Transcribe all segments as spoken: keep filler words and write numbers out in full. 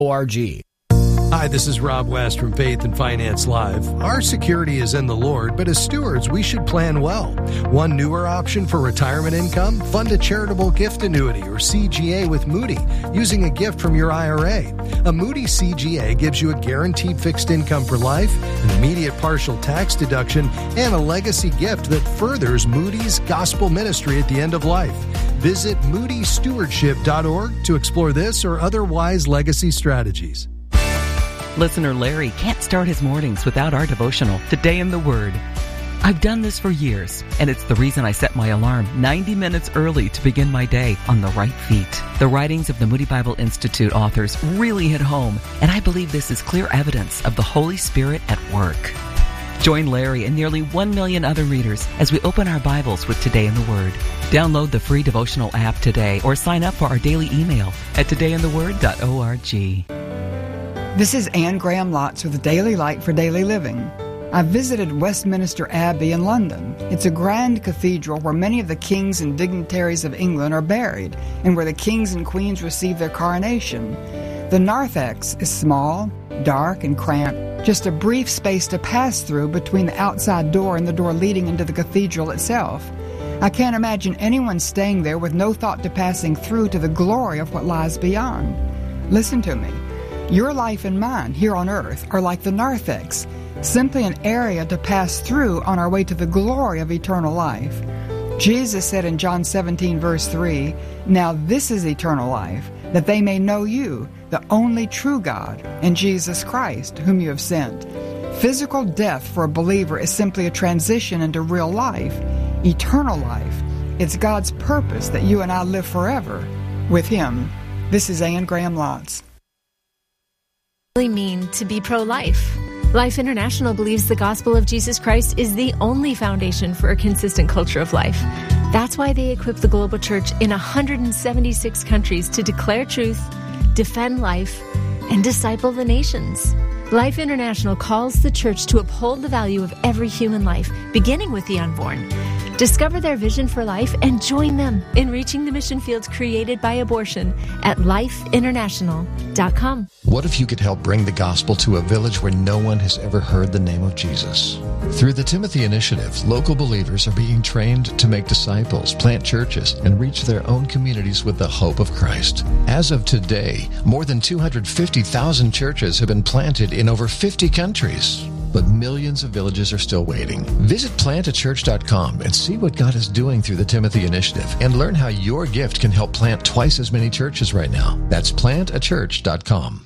org. Hi, this is Rob West from Faith and Finance Live. Our security is in the Lord, but as stewards, we should plan well. One newer option for retirement income, fund a charitable gift annuity or C G A with Moody using a gift from your I R A. A Moody C G A gives you a guaranteed fixed income for life, an immediate partial tax deduction, and a legacy gift that furthers Moody's gospel ministry at the end of life. Visit moody stewardship dot org to explore this or other wise legacy strategies. Listener Larry can't start his mornings without our devotional, Today in the Word. I've done this for years, and it's the reason I set my alarm ninety minutes early to begin my day on the right feet. The writings of the Moody Bible Institute authors really hit home, and I believe this is clear evidence of the Holy Spirit at work. Join Larry and nearly one million other readers as we open our Bibles with Today in the Word. Download the free devotional app today or sign up for our daily email at today in the word dot org. This is Anne Graham Lotz with Daily Light for Daily Living. I visited Westminster Abbey in London. It's a grand cathedral where many of the kings and dignitaries of England are buried and where the kings and queens receive their coronation. The narthex is small, dark, and cramped, just a brief space to pass through between the outside door and the door leading into the cathedral itself. I can't imagine anyone staying there with no thought to passing through to the glory of what lies beyond. Listen to me. Your life and mine here on earth are like the narthex, simply an area to pass through on our way to the glory of eternal life. Jesus said in John seventeen, verse three, "Now this is eternal life, that they may know you, the only true God, and Jesus Christ, whom you have sent." Physical death for a believer is simply a transition into real life, eternal life. It's God's purpose that you and I live forever with Him. This is Anne Graham Lotz. Really mean to be pro-life. Life International believes the gospel of Jesus Christ is the only foundation for a consistent culture of life. That's why they equip the global church in one hundred seventy-six countries to declare truth, defend life, and disciple the nations. Life International calls the church to uphold the value of every human life, beginning with the unborn. Discover their vision for life and join them in reaching the mission fields created by abortion at life international dot com. What if you could help bring the gospel to a village where no one has ever heard the name of Jesus? Through the Timothy Initiative, local believers are being trained to make disciples, plant churches, and reach their own communities with the hope of Christ. As of today, more than two hundred fifty thousand churches have been planted in over fifty countries. But millions of villages are still waiting. Visit plant a church dot com and see what God is doing through the Timothy Initiative and learn how your gift can help plant twice as many churches right now. That's plant a church dot com.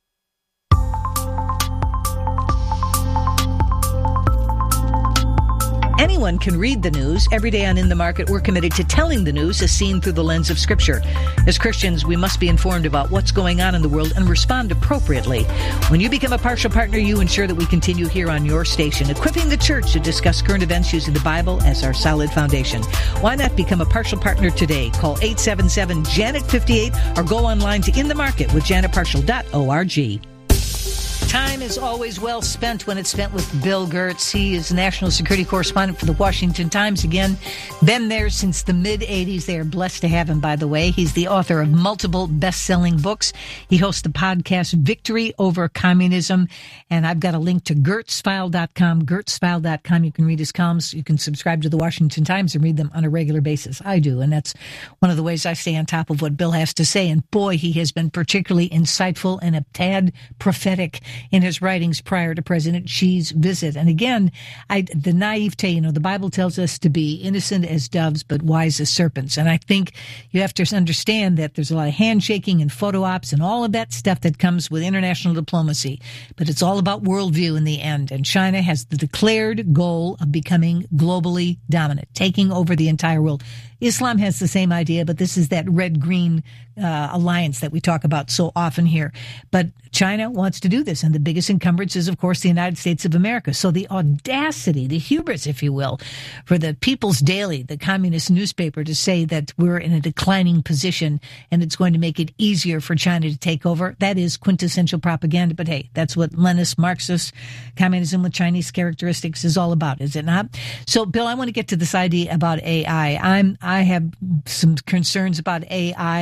Anyone can read the news. Every day on In the Market, we're committed to telling the news as seen through the lens of Scripture. As Christians, we must be informed about what's going on in the world and respond appropriately. When you become a partial partner, you ensure that we continue here on your station, equipping the church to discuss current events using the Bible as our solid foundation. Why not become a partial partner today? Call eight seven seven, Janet fifty-eight or go online to in the market with janet partial dot org. Time is always well spent when it's spent with Bill Gertz. He is national security correspondent for the Washington Times. Again, been there since the mid-eighties. They are blessed to have him, by the way. He's the author of multiple best-selling books. He hosts the podcast Victory Over Communism. And I've got a link to gertz file dot com, gertz file dot com. You can read his columns. You can subscribe to the Washington Times and read them on a regular basis. I do, and that's one of the ways I stay on top of what Bill has to say. And boy, he has been particularly insightful and a tad prophetic in his writings prior to President Xi's visit. And again, I, the naivete, you know, the Bible tells us to be innocent as doves, but wise as serpents. And I think you have to understand that there's a lot of handshaking and photo ops and all of that stuff that comes with international diplomacy. But it's all about worldview in the end. And China has the declared goal of becoming globally dominant, taking over the entire world. Islam has the same idea, but this is that red-green uh, alliance that we talk about so often here. But China wants to do this, and the biggest encumbrance is, of course, the United States of America. So the audacity, the hubris, if you will, for the People's Daily, the communist newspaper, to say that we're in a declining position and it's going to make it easier for China to take over, that is quintessential propaganda. But hey, that's what Leninist, Marxist communism with Chinese characteristics is all about, is it not? So, Bill, I want to get to this idea about A I. I'm I have some concerns about A I.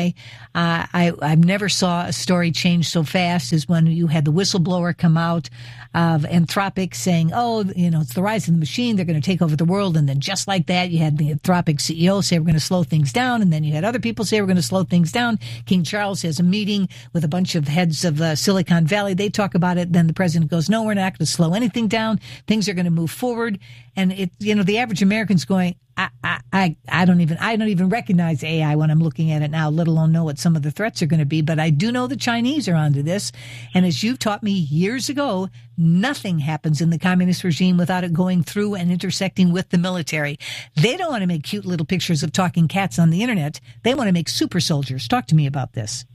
Uh, I, I never saw a story change so fast as when you had the whistleblower come out of Anthropic saying, oh, you know, it's the rise of the machine. They're going to take over the world. And then just like that, you had the Anthropic C E O say we're going to slow things down. And then you had other people say we're going to slow things down. King Charles has a meeting with a bunch of heads of uh, Silicon Valley. They talk about it. Then the president goes, no, we're not going to slow anything down. Things are going to move forward. And it, you know, the average American's going, I, I, I, I don't even, I don't even recognize A I when I'm looking at it now, let alone know what some of the threats are going to be. But I do know the Chinese are onto this. And as you've taught me years ago, nothing happens in the communist regime without it going through and intersecting with the military. They don't want to make cute little pictures of talking cats on the internet. They want to make super soldiers. Talk to me about this.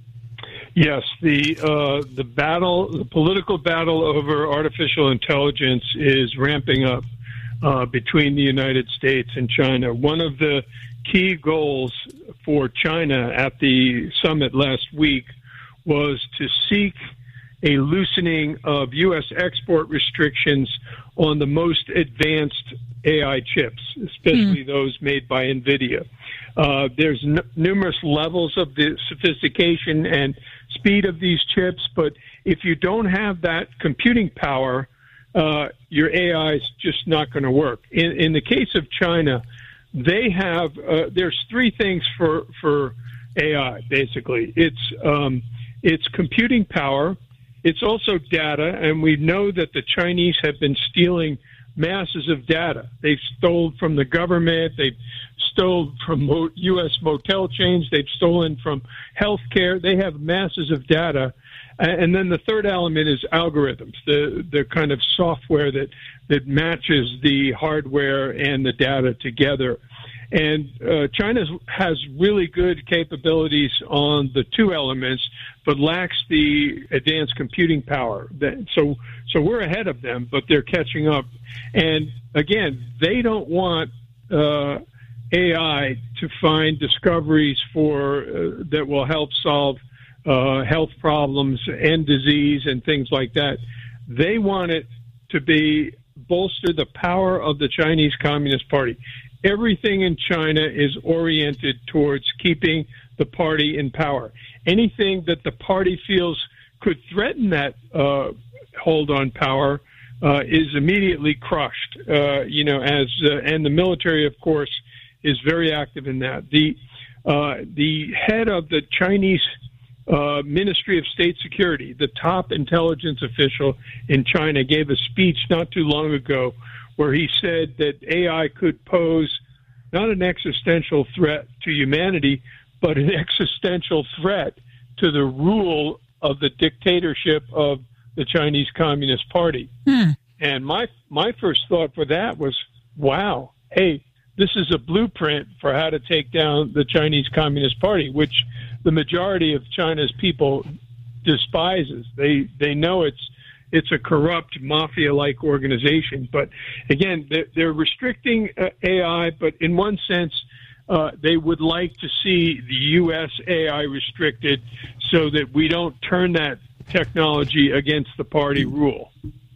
Yes, the uh, the battle, the political battle over artificial intelligence is ramping up uh, between the United States and China. One of the key goals for China at the summit last week was to seek a loosening of U S export restrictions on the most advanced A I chips, especially mm. those made by NVIDIA. Uh, there's n- numerous levels of the sophistication and speed of these chips, but if you don't have that computing power, uh, your A I is just not going to work. In, in the case of China, they have, uh, there's three things for, for A I, basically. It's, um, it's computing power. It's also data, and we know that the Chinese have been stealing masses of data. They've stolen from the government. They've stolen from U S motel chains. They've stolen from healthcare. They have masses of data. And then the third element is algorithms, the the kind of software that, that matches the hardware and the data together. And uh, China has really good capabilities on the two elements, but lacks the advanced computing power. That, so, so we're ahead of them, but they're catching up. And again, they don't want uh, A I to find discoveries for uh, that will help solve uh, health problems and disease and things like that. They want it to be bolster the power of the Chinese Communist Party. Everything in China is oriented towards keeping the party in power. Anything that the party feels could threaten that uh, hold on power uh, is immediately crushed. Uh, you know, as uh, and the military, of course, is very active in that. The uh, the head of the Chinese uh, Ministry of State Security, the top intelligence official in China, gave a speech not too long ago where he said that A I could pose not an existential threat to humanity, but an existential threat to the rule of the dictatorship of the Chinese Communist Party. Hmm. And my my first thought for that was, wow, hey, this is a blueprint for how to take down the Chinese Communist Party, which the majority of China's people despises. They they know it's It's a corrupt, mafia-like organization. But again, they're, they're restricting uh, A I, but in one sense, uh, they would like to see the U S A I restricted so that we don't turn that technology against the party rule.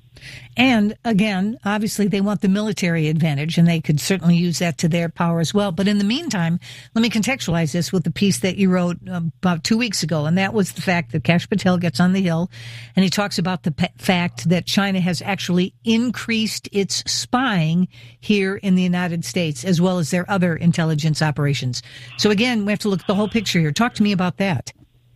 And again, obviously they want the military advantage, and they could certainly use that to their power as well. But in the meantime, let me contextualize this with the piece that you wrote about two weeks ago. And that was the fact that Kash Patel gets on the Hill and he talks about the pe- fact that China has actually increased its spying here in the United States, as well as their other intelligence operations. So again, we have to look at the whole picture here. Talk to me about that.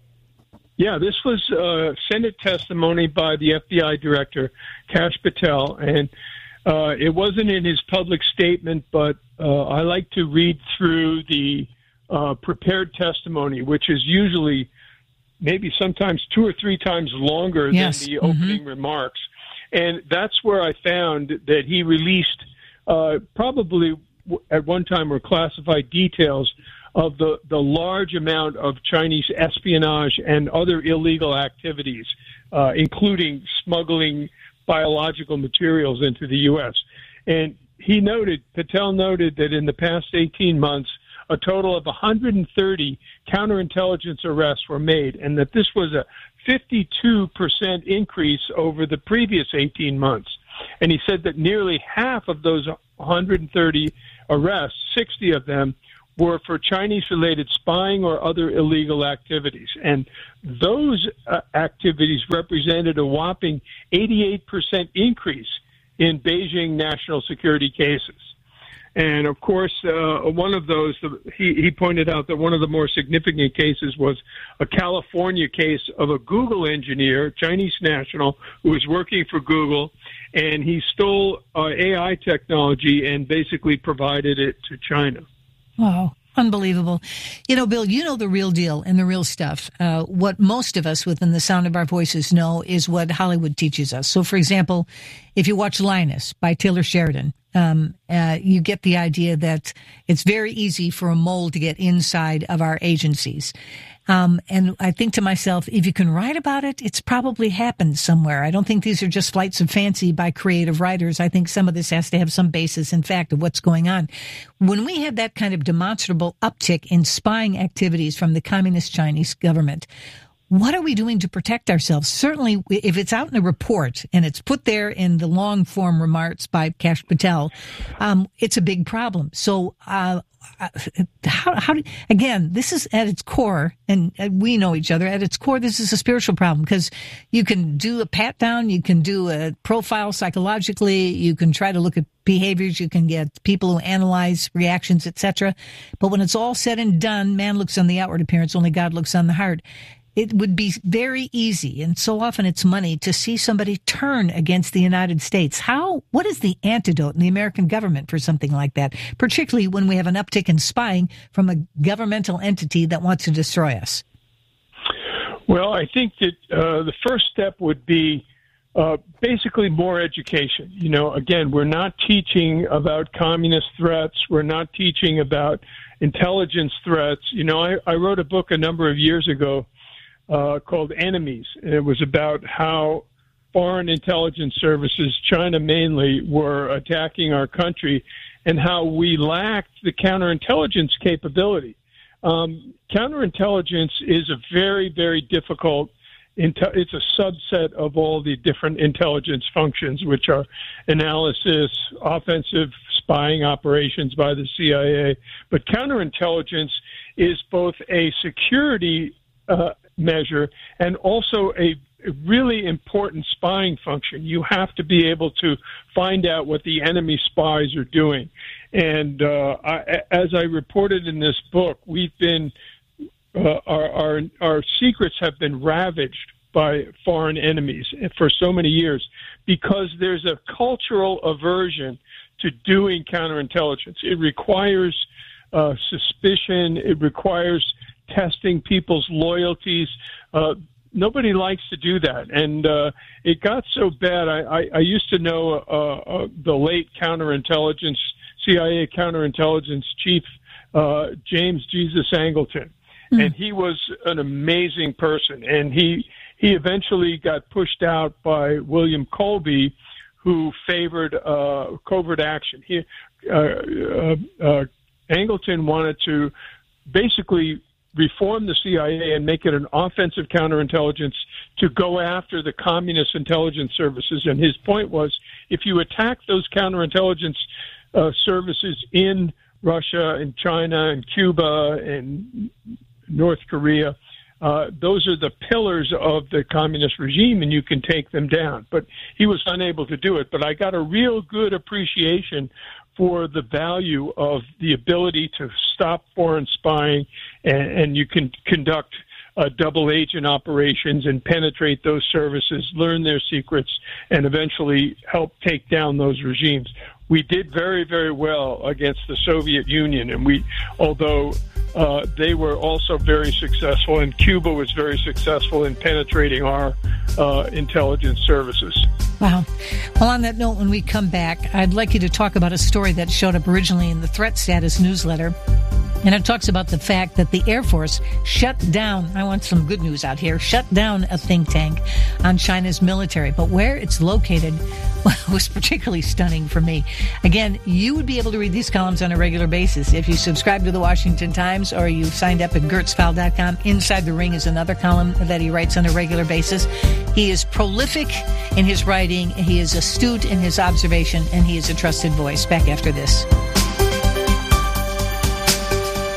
Yeah, this was uh, Senate testimony by the F B I director, Kash Patel, and uh, it wasn't in his public statement, but uh, I like to read through the uh, prepared testimony, which is usually maybe sometimes two or three times longer yes. than the mm-hmm. opening remarks. And that's where I found that he released uh, probably at one time were classified details of the, the large amount of Chinese espionage and other illegal activities, uh, including smuggling biological materials into the U S. And he noted, Patel noted that in the past eighteen months, a total of one hundred thirty counterintelligence arrests were made, and that this was a fifty-two percent increase over the previous eighteen months. And he said that nearly half of those one hundred thirty arrests, sixty of them, were for Chinese-related spying or other illegal activities. And those uh, activities represented a whopping eighty-eight percent increase in Beijing national security cases. And, of course, uh, one of those, he, he pointed out that one of the more significant cases was a California case of a Google engineer, Chinese national, who was working for Google, and he stole uh, A I technology and basically provided it to China. Wow. Unbelievable. You know, Bill, you know the real deal and the real stuff. Uh, what most of us within the sound of our voices know is what Hollywood teaches us. So, for example, if you watch Linus by Taylor Sheridan, um, uh, you get the idea that it's very easy for a mole to get inside of our agencies. Um, and I think to myself, if you can write about it, it's probably happened somewhere. I don't think these are just flights of fancy by creative writers. I think some of this has to have some basis in fact of what's going on. When we have that kind of demonstrable uptick in spying activities from the Communist Chinese government, what are we doing to protect ourselves? Certainly, if it's out in a report and it's put there in the long form remarks by Kash Patel, um, it's a big problem. So, uh, how, how do, again, this is at its core, and we know each other, at its core, this is a spiritual problem because you can do a pat down, you can do a profile psychologically, you can try to look at behaviors, you can get people who analyze reactions, et cetera. But when it's all said and done, man looks on the outward appearance, only God looks on the heart. It would be very easy, and so often it's money, to see somebody turn against the United States. How, what is the antidote in the American government for something like that, particularly when we have an uptick in spying from a governmental entity that wants to destroy us? Well, I think that uh, the first step would be uh, basically more education. You know, again, we're not teaching about communist threats. We're not teaching about intelligence threats. You know, I, I wrote a book a number of years ago Uh, called Enemies. And it was about how foreign intelligence services, China mainly, were attacking our country and how we lacked the counterintelligence capability. Um, counterintelligence is a very, very difficult, inte- it's a subset of all the different intelligence functions, which are analysis, offensive spying operations by the C I A. But counterintelligence is both a security uh, measure and also a really important spying function. You have to be able to find out what the enemy spies are doing. And uh, I, as I reported in this book, we've been uh, our, our our secrets have been ravaged by foreign enemies for so many years because there's a cultural aversion to doing counterintelligence. It requires uh, suspicion. It requires testing people's loyalties. Uh, nobody likes to do that. And uh, it got so bad. I, I, I used to know uh, uh, the late counterintelligence, C I A counterintelligence chief, uh, James Jesus Angleton. Mm-hmm. And he was an amazing person. And he, he eventually got pushed out by William Colby, who favored uh, covert action. He, uh, uh, uh, Angleton wanted to basically reform the C I A and make it an offensive counterintelligence to go after the communist intelligence services. And his point was, if you attack those counterintelligence uh, services in Russia and China and Cuba and North Korea, uh, those are the pillars of the communist regime, and you can take them down. But he was unable to do it. But I got a real good appreciation for the value of the ability to stop foreign spying, and, and you can conduct uh, double agent operations and penetrate those services, learn their secrets, and eventually help take down those regimes. We did very, very well against the Soviet Union, and we, although uh, they were also very successful, and Cuba was very successful in penetrating our uh, intelligence services. Wow. Well, on that note, when we come back, I'd like you to talk about a story that showed up originally in the Threat Status newsletter. And it talks about the fact that the Air Force shut down, I want some good news out here, shut down a think tank on China's military. But where it's located was particularly stunning for me. Again, you would be able to read these columns on a regular basis if you subscribe to the Washington Times or you signed up at gertz file dot com. Inside the Ring is another column that he writes on a regular basis. He is prolific in his writing, he is astute in his observation, and he is a trusted voice. Back after this.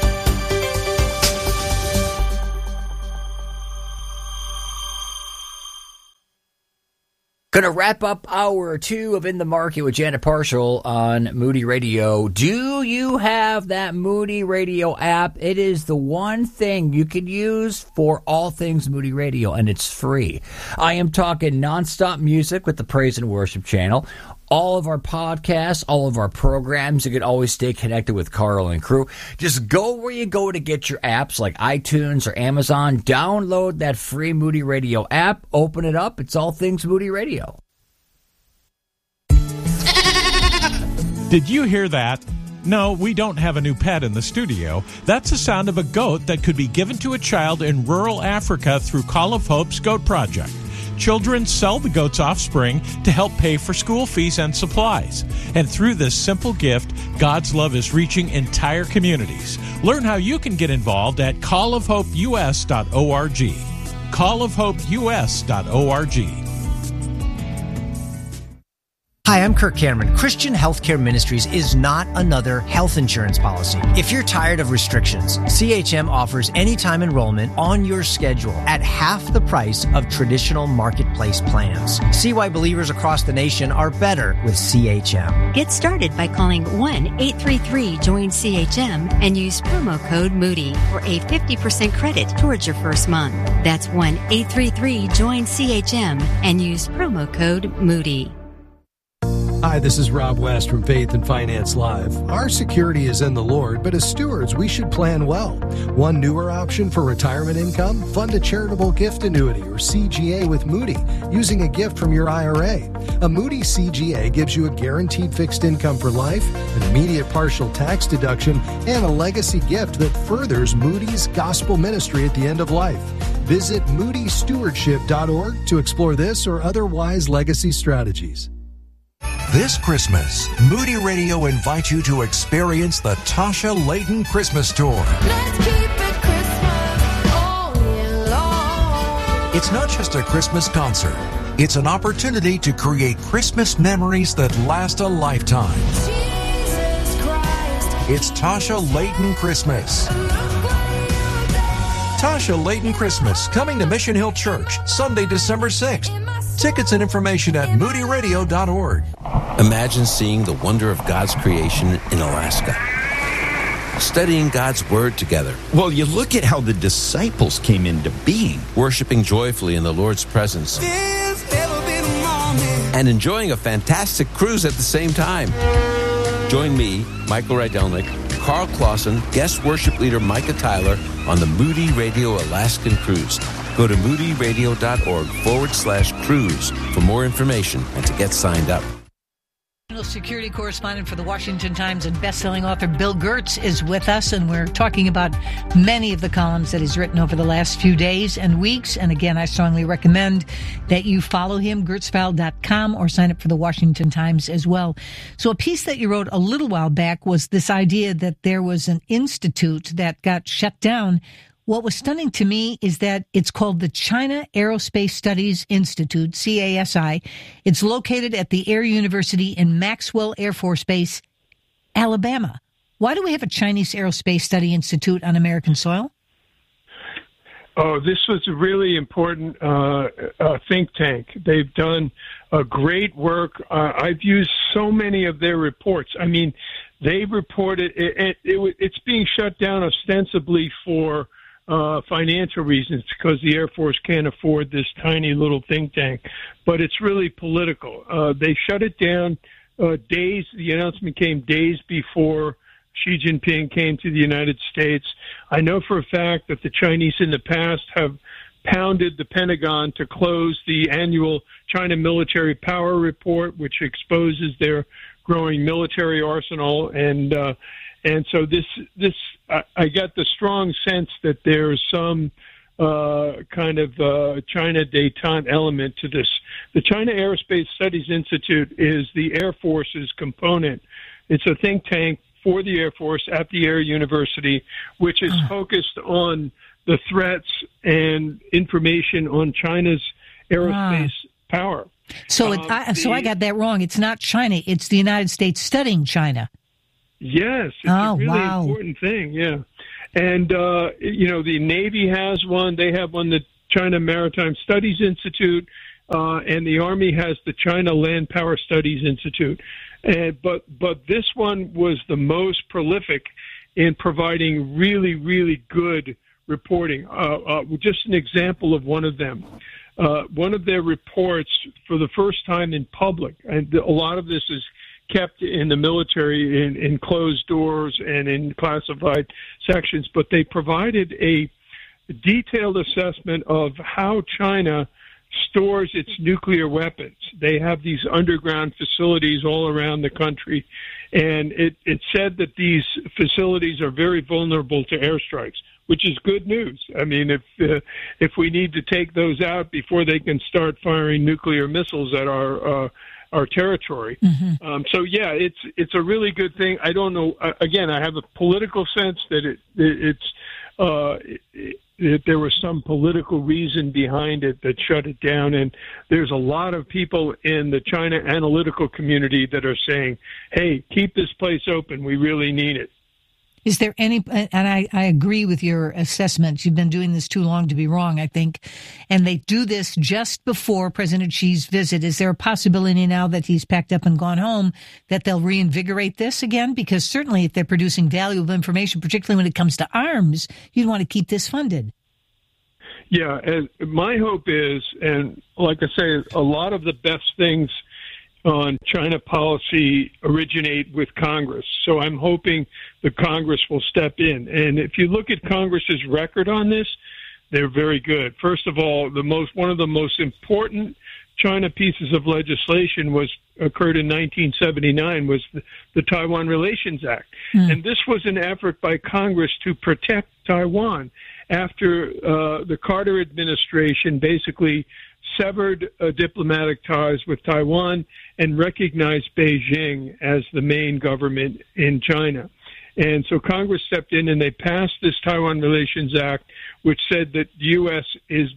Going to wrap up hour two of In the Market with Janet Parshall on Moody Radio. Do you have that Moody Radio app? It is the one thing you can use for all things Moody Radio, and it's free. I am talking nonstop music with the Praise and Worship channel. All of our podcasts, all of our programs, you can always stay connected with Carl and crew. Just go where you go to get your apps like iTunes or Amazon. Download that free Moody Radio app. Open it up. It's all things Moody Radio. Did you hear that? No, we don't have a new pet in the studio. That's the sound of a goat that could be given to a child in rural Africa through Call of Hope's Goat Project. Children sell the goat's offspring to help pay for school fees and supplies. And through this simple gift, God's love is reaching entire communities. Learn how you can get involved at call of hope u s dot org. call of hope u s dot org. Hi, I'm Kirk Cameron. Christian Healthcare Ministries is not another health insurance policy. If you're tired of restrictions, C H M offers anytime enrollment on your schedule at half the price of traditional marketplace plans. See why believers across the nation are better with C H M. Get started by calling one eight three three join C H M and use promo code Moody for a fifty percent credit towards your first month. That's one eight three three join C H M and use promo code Moody. Hi, this is Rob West from Faith and Finance Live. Our security is in the Lord, but as stewards, we should plan well. One newer option for retirement income, fund a charitable gift annuity or C G A with Moody using a gift from your I R A. A Moody C G A gives you a guaranteed fixed income for life, an immediate partial tax deduction, and a legacy gift that furthers Moody's gospel ministry at the end of life. Visit moody stewardship dot org to explore this or other wise legacy strategies. This Christmas, Moody Radio invites you to experience the Tasha Layton Christmas Tour. Let's keep it Christmas all year long. It's not just a Christmas concert. It's an opportunity to create Christmas memories that last a lifetime. Jesus Christ. It's Tasha Layton Christmas. Tasha Layton Christmas, coming to Mission Hill Church, Sunday, December sixth. Tickets and information at moody radio dot org. Imagine seeing the wonder of God's creation in Alaska. Studying God's Word together. Well, you look at how the disciples came into being. Worshiping joyfully in the Lord's presence. And enjoying a fantastic cruise at the same time. Join me, Michael Rydelnik, Carl Clausen, guest worship leader Micah Tyler on the Moody Radio Alaskan Cruise. Go to moody radio dot org forward slash cruise for more information and to get signed up. National security correspondent for the Washington Times and best-selling author Bill Gertz is with us, and we're talking about many of the columns that he's written over the last few days and weeks. And again, I strongly recommend that you follow him, gertz file dot com, or sign up for the Washington Times as well. So a piece that you wrote a little while back was this idea that there was an institute that got shut down. What was stunning to me is that it's called the China Aerospace Studies Institute, C A S I. It's located at the Air University in Maxwell Air Force Base, Alabama. Why do we have a Chinese Aerospace Study Institute on American soil? Oh, this was a really important uh, uh, think tank. They've done a great work. Uh, I've used so many of their reports. I mean, they reported it, it, it, it's being shut down ostensibly for Uh, financial reasons, because the Air Force can't afford this tiny little think tank, but it's really political. Uh, they shut it down uh, days, the announcement came days before Xi Jinping came to the United States. I know for a fact that the Chinese in the past have pounded the Pentagon to close the annual China Military Power Report, which exposes their growing military arsenal, and uh, And so this, this I, I got the strong sense that there's some uh, kind of uh, China détente element to this. The China Aerospace Studies Institute is the Air Force's component. It's a think tank for the Air Force at the Air University, which is focused on the threats and information on China's aerospace ah. power. So, it, um, I, so the, I got that wrong. It's not China. It's the United States studying China. Yes, it's oh, a really wow. important thing, yeah. And, uh, you know, the Navy has one. They have one, the China Maritime Studies Institute. uh, and the Army has the China Land Power Studies Institute. And, but but this one was the most prolific in providing really, really good reporting. Uh, uh, just an example of one of them. Uh, one of their reports for the first time in public, and a lot of this is kept in the military in, in closed doors and in classified sections, but they provided a detailed assessment of how China stores its nuclear weapons. They have these underground facilities all around the country, and it, it said that these facilities are very vulnerable to airstrikes, which is good news. I mean, if uh, if we need to take those out before they can start firing nuclear missiles at our uh, our territory. Mm-hmm. Um, so, yeah, it's it's a really good thing. I don't know. Uh, again, I have a political sense that it, it it's uh, it, it, there was some political reason behind it that shut it down. And there's a lot of people in the China analytical community that are saying, hey, keep this place open. We really need it. Is there any, and I, I agree with your assessment. You've been doing this too long to be wrong, I think. And they do this just before President Xi's visit. Is there a possibility now that he's packed up and gone home that they'll reinvigorate this again? Because certainly if they're producing valuable information, particularly when it comes to arms, you'd want to keep this funded. Yeah, and my hope is, and like I say, a lot of the best things on China policy originate with Congress. So I'm hoping the Congress will step in. And if you look at Congress's record on this, they're very good. First of all, the most one of the most important China pieces of legislation was occurred in nineteen seventy-nine was the, the Taiwan Relations Act. Mm. And this was an effort by Congress to protect Taiwan after uh, the Carter administration basically severed uh, diplomatic ties with Taiwan and recognized Beijing as the main government in China. And so Congress stepped in and they passed this Taiwan Relations Act, which said that the U S is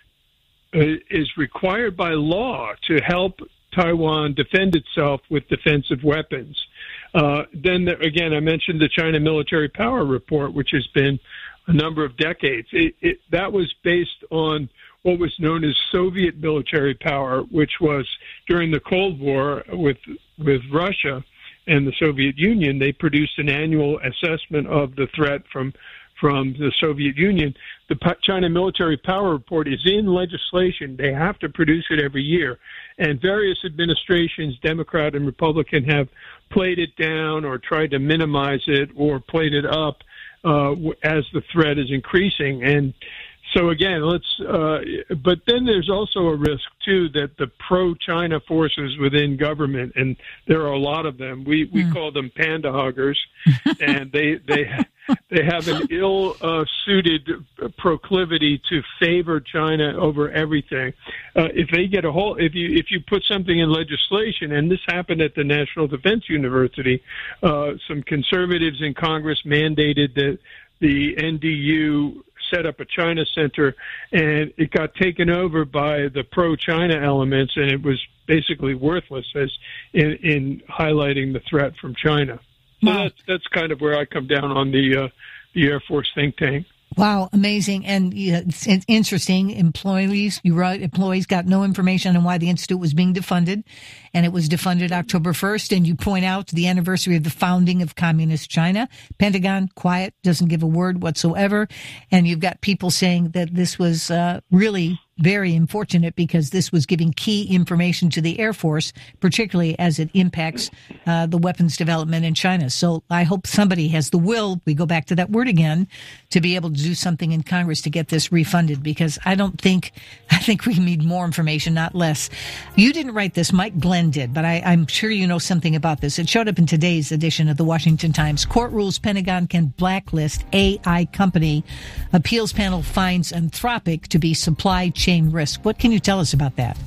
uh, is required by law to help Taiwan defend itself with defensive weapons. Uh, then, the, again, I mentioned the China Military Power Report, which has been a number of decades. It, it, that was based on what was known as Soviet military power, which was during the Cold War with with Russia and the Soviet Union. They produced an annual assessment of the threat from from the Soviet Union. The China Military Power Report is in legislation. They have to produce it every year. And various administrations, Democrat and Republican, have played it down or tried to minimize it or played it up uh, as the threat is increasing. And so again, let's. Uh, but then there's also a risk too that the pro-China forces within government, and there are a lot of them. We we mm. call them panda huggers, and they they they have an ill-suited uh, proclivity to favor China over everything. Uh, if they get a hold, if you if you put something in legislation, and this happened at the National Defense University, uh, some conservatives in Congress mandated that the N D U set up a China center, and it got taken over by the pro-China elements, and it was basically worthless as in, in highlighting the threat from China. So wow. that's that's kind of where I come down on the uh, the Air Force think tank. Wow, amazing. And uh, it's, it's interesting. Employees, you write, employees got no information on why the institute was being defunded, and it was defunded October first. And you point out the anniversary of the founding of Communist China. Pentagon, quiet, doesn't give a word whatsoever. And you've got people saying that this was uh, really very unfortunate because this was giving key information to the Air Force, particularly as it impacts uh, the weapons development in China. So I hope somebody has the will, we go back to that word again, to be able to do something in Congress to get this refunded, because I don't think, I think we need more information, not less. You didn't write this, Mike Glenn did, but I, I'm sure you know something about this. It showed up in today's edition of the Washington Times. Court rules Pentagon can blacklist A I company. Appeals panel finds Anthropic to be supply chain chain risk. What can you tell us about that?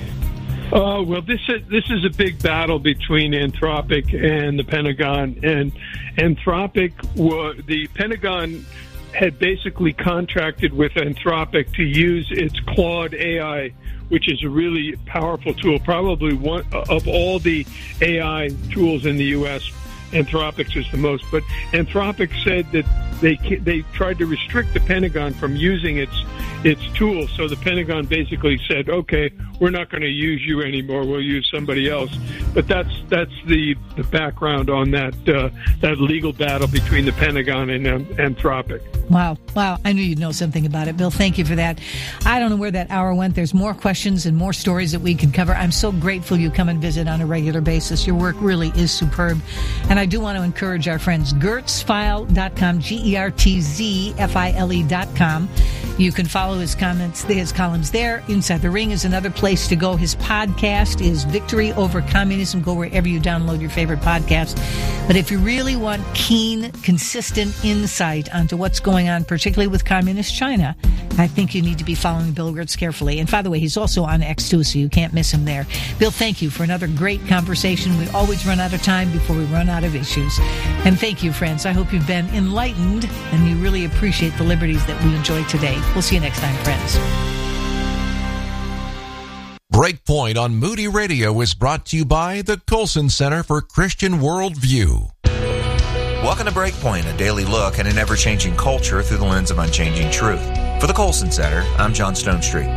Uh, well, this is, this is a big battle between Anthropic and the Pentagon. And Anthropic, the Pentagon had basically contracted with Anthropic to use its Claude A I, which is a really powerful tool, probably one of all the A I tools in the U S. Anthropics is the most. But Anthropics said that they they tried to restrict the Pentagon from using its its tools. So the Pentagon basically said, "Okay, we're not going to use you anymore. We'll use somebody else." But that's that's the, the background on that uh, that legal battle between the Pentagon and um, Anthropic. Wow. Wow. I knew you'd know something about it. Bill, thank you for that. I don't know where that hour went. There's more questions and more stories that we could cover. I'm so grateful you come and visit on a regular basis. Your work really is superb. And I do want to encourage our friends, gertz file dot com, G E R T Z F I L E dot com. You can follow his comments, his columns there. Inside the Ring is another place to go. His podcast is Victory Over Communism. Go wherever you download your favorite podcast. But if you really want keen, consistent insight onto what's going on, particularly with communist China, I think you need to be following Bill Gertz carefully. And by the way, he's also on X too, so you can't miss him there. Bill, thank you for another great conversation. We always run out of time before we run out of issues. And thank you, friends. I hope you've been enlightened and you really appreciate the liberties that we enjoy today. We'll see you next time, friends. Breakpoint on Moody Radio is brought to you by the Colson Center for Christian Worldview. Welcome to Breakpoint, a daily look at an ever-changing culture through the lens of unchanging truth. For the Colson Center, I'm John Stonestreet.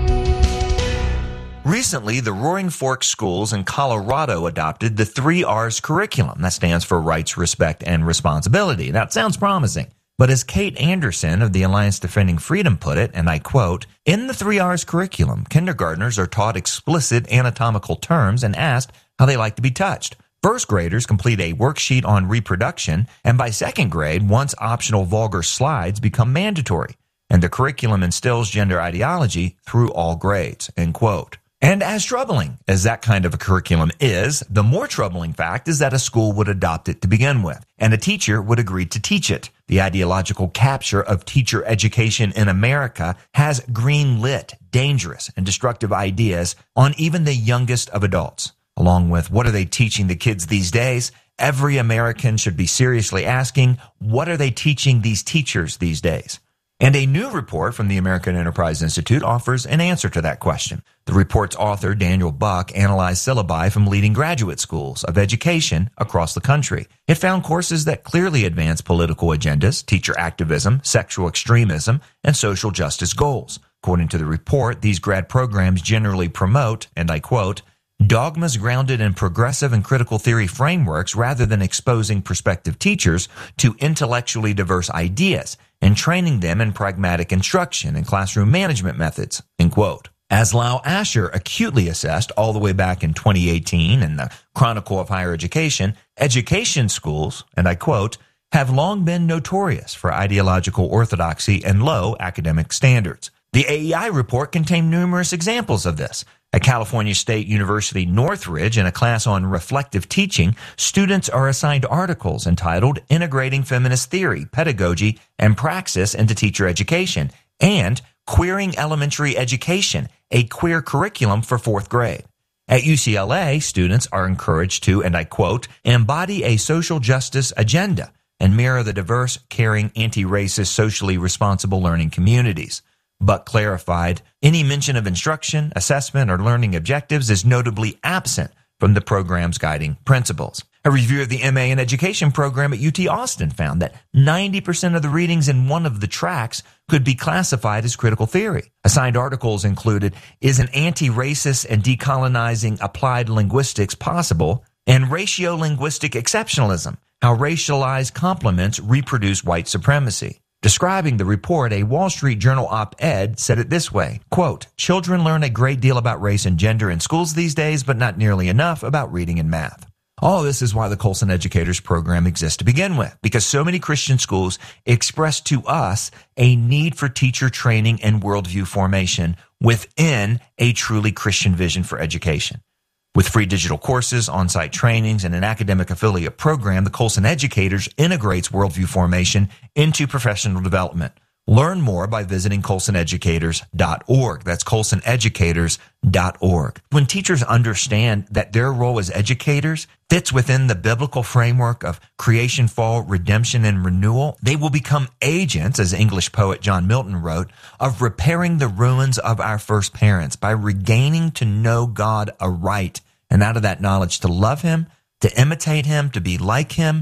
Recently, the Roaring Fork schools in Colorado adopted the three R's curriculum. That stands for rights, respect, and responsibility. That sounds promising. But as Kate Anderson of the Alliance Defending Freedom put it, and I quote, "In the three R's curriculum, kindergartners are taught explicit anatomical terms and asked how they like to be touched. First graders complete a worksheet on reproduction, and by second grade, once optional vulgar slides become mandatory. And the curriculum instills gender ideology through all grades," end quote. And as troubling as that kind of a curriculum is, the more troubling fact is that a school would adopt it to begin with, and a teacher would agree to teach it. The ideological capture of teacher education in America has green-lit, dangerous, and destructive ideas on even the youngest of adults. Along with what are they teaching the kids these days, every American should be seriously asking, what are they teaching these teachers these days? And a new report from the American Enterprise Institute offers an answer to that question. The report's author, Daniel Buck, analyzed syllabi from leading graduate schools of education across the country. It found courses that clearly advance political agendas, teacher activism, sexual extremism, and social justice goals. According to the report, these grad programs generally promote, and I quote, dogmas grounded in progressive and critical theory frameworks rather than exposing prospective teachers to intellectually diverse ideas and training them in pragmatic instruction and classroom management methods, end quote. As Lau Asher acutely assessed all the way back in twenty eighteen in the Chronicle of Higher Education, education schools, and I quote, have long been notorious for ideological orthodoxy and low academic standards. The A E I report contained numerous examples of this. At California State University Northridge, in a class on reflective teaching, students are assigned articles entitled Integrating Feminist Theory, Pedagogy, and Praxis into Teacher Education, and Queering Elementary Education, a queer curriculum for fourth grade. At U C L A, students are encouraged to, and I quote, embody a social justice agenda and mirror the diverse, caring, anti-racist, socially responsible learning communities. Buck clarified, any mention of instruction, assessment, or learning objectives is notably absent from the program's guiding principles. A review of the M A in Education program at U T Austin found that ninety percent of the readings in one of the tracks could be classified as critical theory. Assigned articles included, Is an Anti-Racist and Decolonizing Applied Linguistics Possible? And Ratiolinguistic Exceptionalism, How Racialized Complements Reproduce White Supremacy. Describing the report, a Wall Street Journal op-ed said it this way, quote, children learn a great deal about race and gender in schools these days, but not nearly enough about reading and math. All this is why the Colson Educators program exists to begin with, because so many Christian schools express to us a need for teacher training and worldview formation within a truly Christian vision for education. With free digital courses, on-site trainings, and an academic affiliate program, the Colson Educators integrates worldview formation into professional development. Learn more by visiting colson educators dot org. That's colson educators dot org. When teachers understand that their role as educators fits within the biblical framework of creation, fall, redemption, and renewal, they will become agents, as English poet John Milton wrote, of repairing the ruins of our first parents by regaining to know God aright, and out of that knowledge to love Him, to imitate Him, to be like Him,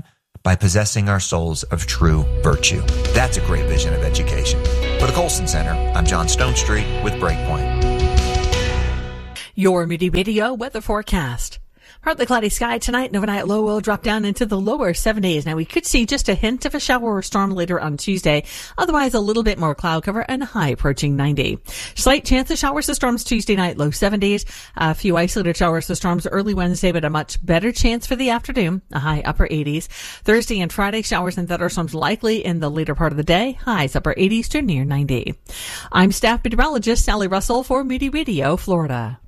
by possessing our souls of true virtue. That's a great vision of education. For the Colson Center, I'm John Stone Street with Breakpoint. Your Moody Radio weather forecast. Partly cloudy sky tonight. An overnight low will drop down into the lower seventies. Now, we could see just a hint of a shower or storm later on Tuesday. Otherwise, a little bit more cloud cover and a high approaching ninety. Slight chance of showers or storms Tuesday night, low seventies. A few isolated showers or storms early Wednesday, but a much better chance for the afternoon, a high upper eighties. Thursday and Friday, showers and thunderstorms likely in the later part of the day, highs upper eighties to near ninety. I'm staff meteorologist Sally Russell for Moody Radio, Florida.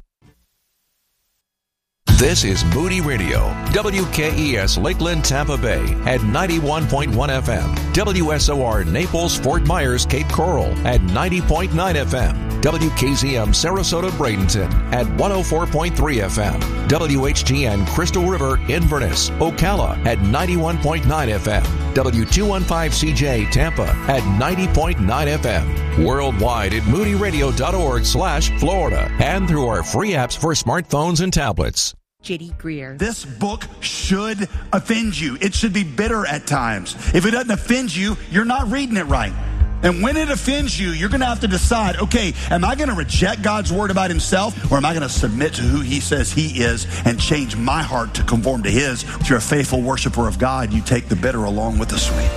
This is Moody Radio, W K E S Lakeland, Tampa Bay at ninety-one point one F M, W S O R Naples, Fort Myers, Cape Coral at ninety point nine F M, W K Z M Sarasota, Bradenton at one oh four point three F M, W H T N Crystal River, Inverness, Ocala at ninety-one point nine F M, W two fifteen C J Tampa at ninety point nine F M, worldwide at moodyradio.org slash Florida and through our free apps for smartphones and tablets. J D Greer. This book should offend you. It should be bitter at times. If it doesn't offend you, you're not reading it right. And when it offends you, you're going to have to decide, okay, am I going to reject God's word about himself, or am I going to submit to who he says he is and change my heart to conform to his? If you're a faithful worshiper of God, you take the bitter along with the sweet.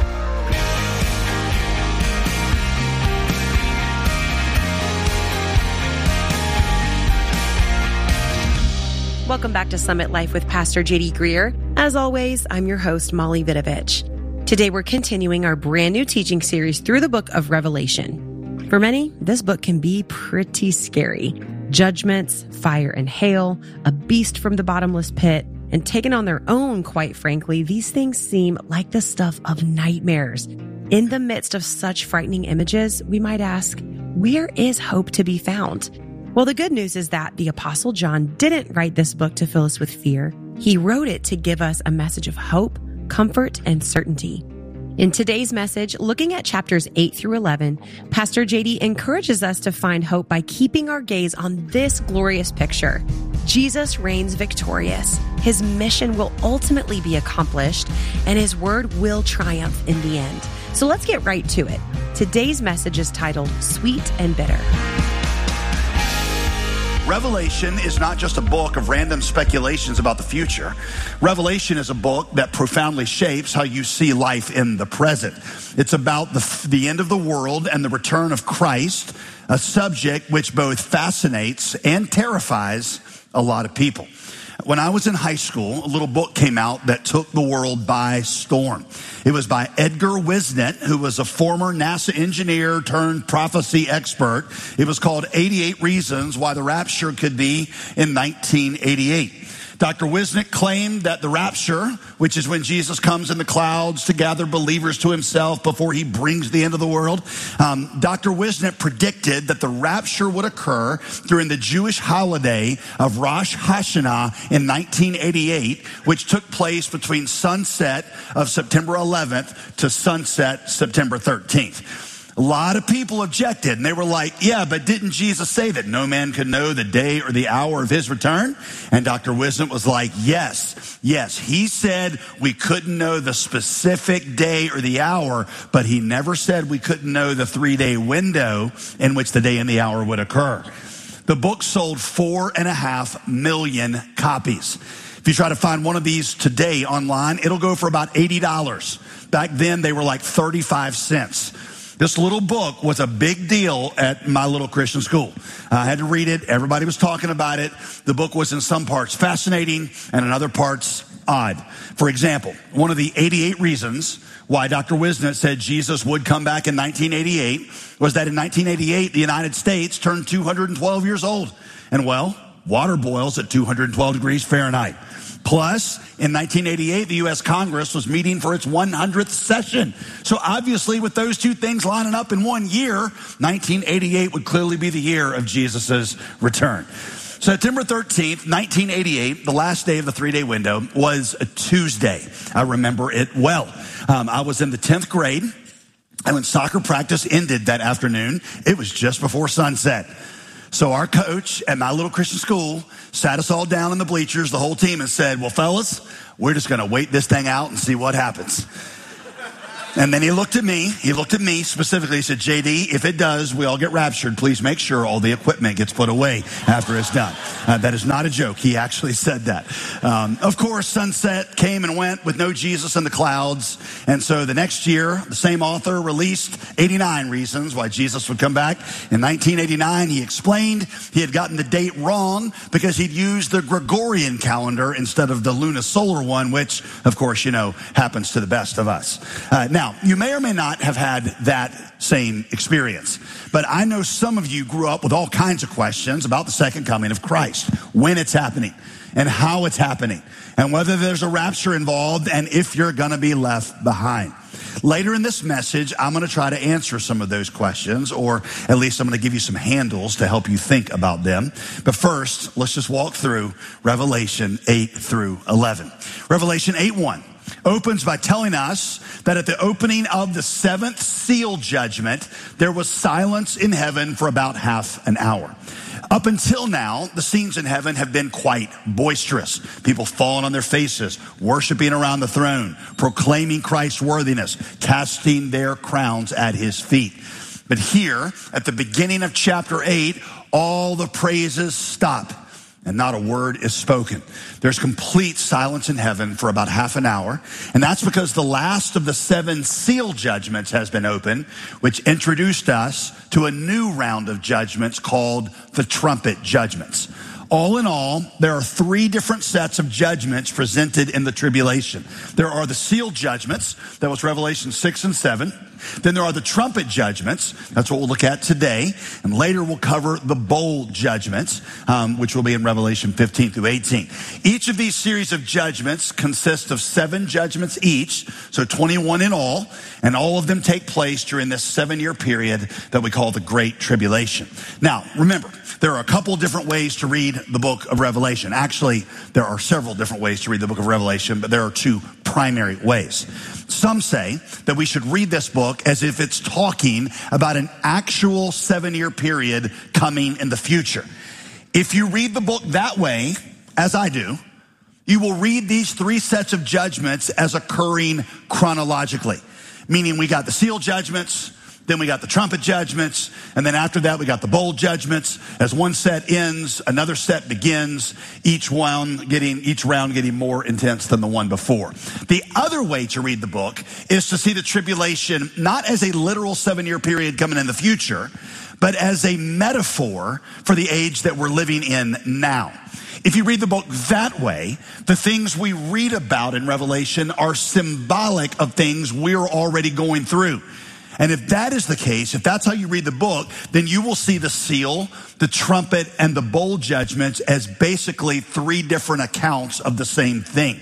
Welcome back to Summit Life with Pastor J D Greer. As always, I'm your host, Molly Vidovich. Today, we're continuing our brand new teaching series through the book of Revelation. For many, this book can be pretty scary. Judgments, fire and hail, a beast from the bottomless pit, and taken on their own, quite frankly, these things seem like the stuff of nightmares. In the midst of such frightening images, we might ask, where is hope to be found? Well, the good news is that the Apostle John didn't write this book to fill us with fear. He wrote it to give us a message of hope, comfort, and certainty. In today's message, looking at chapters eight through eleven, Pastor J D encourages us to find hope by keeping our gaze on this glorious picture. Jesus reigns victorious. His mission will ultimately be accomplished, and his word will triumph in the end. So let's get right to it. Today's message is titled Sweet and Bitter. Revelation is not just a book of random speculations about the future. Revelation is a book that profoundly shapes how you see life in the present. It's about the, the end of the world and the return of Christ, a subject which both fascinates and terrifies a lot of people. When I was in high school, a little book came out that took the world by storm. It was by Edgar Wisnet, who was a former NASA engineer turned prophecy expert. It was called eighty-eight Reasons Why the Rapture Could Be in nineteen eighty-eight. Doctor Wisnet claimed that the rapture, which is when Jesus comes in the clouds to gather believers to himself before he brings the end of the world, um, Doctor Wisnet predicted that the rapture would occur during the Jewish holiday of Rosh Hashanah in nineteen eighty-eight, which took place between sunset of September eleventh to sunset September thirteenth. A lot of people objected, and they were like, yeah, but didn't Jesus say that no man could know the day or the hour of his return? And Doctor Wisdom was like, yes, yes. He said we couldn't know the specific day or the hour, but he never said we couldn't know the three-day window in which the day and the hour would occur. The book sold four and a half million copies. If you try to find one of these today online, it'll go for about eighty dollars. Back then, they were like thirty-five cents. This little book was a big deal at my little Christian school. I had to read it. Everybody was talking about it. The book was in some parts fascinating and in other parts odd. For example, one of the eighty-eight reasons why Doctor Wisnet said Jesus would come back in nineteen eighty-eight was that in nineteen eighty-eight, the United States turned two hundred twelve years old. And well, water boils at two hundred twelve degrees Fahrenheit. Plus, in nineteen eighty-eight, the U S Congress was meeting for its one hundredth session. So obviously, with those two things lining up in one year, nineteen eighty-eight would clearly be the year of Jesus' return. September thirteenth, nineteen eighty-eight, the last day of the three-day window, was a Tuesday. I remember it well. Um, I was in the tenth grade, and when soccer practice ended that afternoon, it was just before sunset. So our coach at my little Christian school sat us all down in the bleachers, the whole team, and said, well, fellas, we're just going to wait this thing out and see what happens. And then he looked at me, he looked at me specifically, he said, J D, if it does, we all get raptured, please make sure all the equipment gets put away after it's done. Uh, that is not a joke. He actually said that. Um, of course, sunset came and went with no Jesus in the clouds. And so the next year, the same author released eighty-nine reasons why Jesus would come back. In nineteen eighty-nine, he explained he had gotten the date wrong because he'd used the Gregorian calendar instead of the lunisolar one, which, of course, you know, happens to the best of us. Uh, now, Now, you may or may not have had that same experience, but I know some of you grew up with all kinds of questions about the second coming of Christ, when it's happening and how it's happening and whether there's a rapture involved and if you're going to be left behind. Later in this message, I'm going to try to answer some of those questions, or at least I'm going to give you some handles to help you think about them. But first, let's just walk through Revelation eight through eleven. Revelation eight one. Opens by telling us that at the opening of the seventh seal judgment, there was silence in heaven for about half an hour. Up until now, the scenes in heaven have been quite boisterous. People falling on their faces, worshiping around the throne, proclaiming Christ's worthiness, casting their crowns at his feet. But here, at the beginning of chapter eight, all the praises stop. And not a word is spoken. There's complete silence in heaven for about half an hour. And that's because the last of the seven seal judgments has been opened, which introduced us to a new round of judgments called the trumpet judgments. All in all, there are three different sets of judgments presented in the tribulation. There are the seal judgments, that was Revelation six and seven. Then there are the trumpet judgments, that's what we'll look at today. And later we'll cover the bowl judgments, um, which will be in Revelation fifteen through eighteen. Each of these series of judgments consists of seven judgments each, so twenty-one in all, and all of them take place during this seven-year period that we call the Great Tribulation. Now, remember, there are a couple different ways to read the book of Revelation. Actually, there are several different ways to read the book of Revelation, but there are two primary ways. Some say that we should read this book as if it's talking about an actual seven-year period coming in the future. If you read the book that way, as I do, you will read these three sets of judgments as occurring chronologically. Meaning we got the seal judgments, then we got the trumpet judgments, and then after that we got the bowl judgments. As one set ends, another set begins, each one getting each round getting more intense than the one before. The other way to read the book is to see the tribulation not as a literal seven-year period coming in the future, but as a metaphor for the age that we're living in now. If you read the book that way, the things we read about in Revelation are symbolic of things we're already going through. And if that is the case, if that's how you read the book, then you will see the seal, the trumpet, and the bowl judgments as basically three different accounts of the same thing.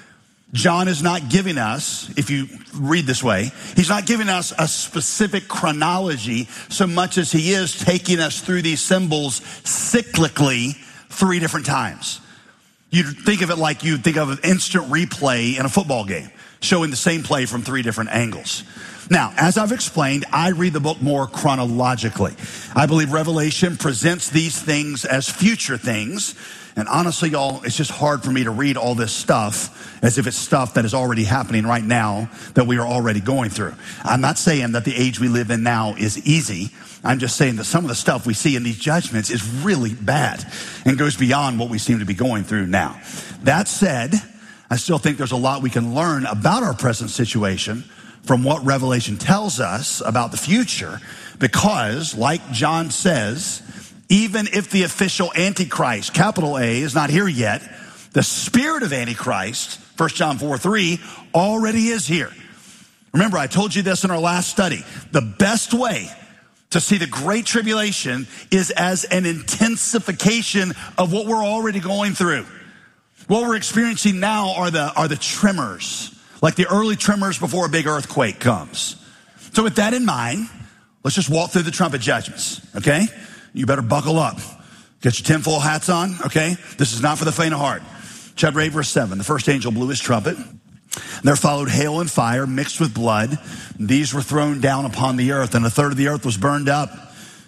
John is not giving us, if you read this way, he's not giving us a specific chronology so much as he is taking us through these symbols cyclically three different times. You think of it like you think of an instant replay in a football game, showing the same play from three different angles. Now, as I've explained, I read the book more chronologically. I believe Revelation presents these things as future things. And honestly, y'all, it's just hard for me to read all this stuff as if it's stuff that is already happening right now that we are already going through. I'm not saying that the age we live in now is easy. I'm just saying that some of the stuff we see in these judgments is really bad and goes beyond what we seem to be going through now. That said, I still think there's a lot we can learn about our present situation from what Revelation tells us about the future, because, like John says, even if the official Antichrist, capital A, is not here yet, the spirit of Antichrist, First John four three, already is here. Remember, I told you this in our last study. The best way to see the Great Tribulation is as an intensification of what we're already going through. What we're experiencing now are the, are the tremors, like the early tremors before a big earthquake comes. So with that in mind, let's just walk through the trumpet judgments, okay? You better buckle up. Get your tinfoil hats on, okay? This is not for the faint of heart. Chapter eight, verse seven. The first angel blew his trumpet. There followed hail and fire mixed with blood. These were thrown down upon the earth, and a third of the earth was burned up.